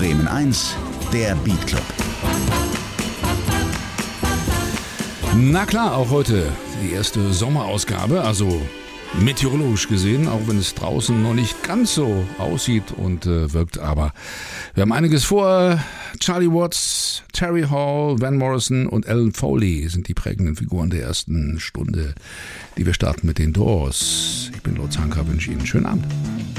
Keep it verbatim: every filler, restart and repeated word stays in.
Bremen eins, der Beat Club. Na klar, auch heute die erste Sommerausgabe, also meteorologisch gesehen, auch wenn es draußen noch nicht ganz so aussieht und äh, wirkt, aber wir haben einiges vor. Charlie Watts, Terry Hall, Van Morrison und Alan Foley sind die prägenden Figuren der ersten Stunde, die wir starten mit den Doors. Ich bin Lutz Hanka, wünsche Ihnen einen schönen Abend.